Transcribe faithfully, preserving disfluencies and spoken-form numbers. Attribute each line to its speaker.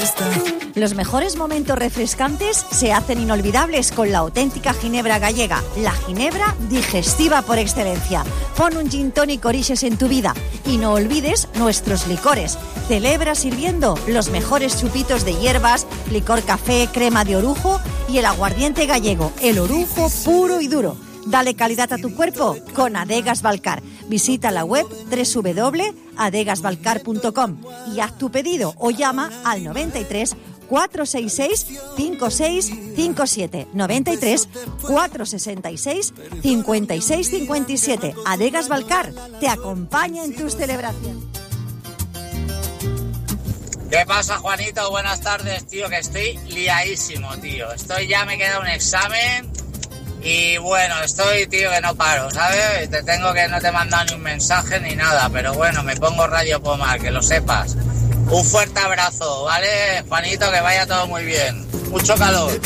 Speaker 1: fiesta.
Speaker 2: Los mejores momentos refrescantes se hacen inolvidables con la auténtica ginebra gallega, la ginebra digestiva por excelencia. Pon un gin tonic Orixes en tu vida y no olvides nuestros licores. Celebra sirviendo los mejores chupitos de hierbas, licor café, crema de orujo y el aguardiente gallego, el orujo puro y duro. Dale calidad a tu cuerpo con Adegas Balcar. Visita la web doble u doble u doble u punto adegas balcar punto com y haz tu pedido o llama al noventa y tres, cuatrocientos sesenta y seis, cincuenta y seis cincuenta y siete. noventa y tres, cuatrocientos sesenta y seis, cincuenta y seis cincuenta y siete. Adegas Balcar te acompaña en tus celebraciones.
Speaker 3: ¿Qué pasa, Juanito? Buenas tardes, tío, que estoy liadísimo, tío. Estoy ya, me queda un examen y bueno, estoy, tío, que no paro, ¿sabes? Te tengo que no te he mandado ni un mensaje ni nada, pero bueno, me pongo Radio Pomar, que lo sepas. Un fuerte abrazo, ¿vale, Juanito? Que vaya todo muy bien. Mucho calor.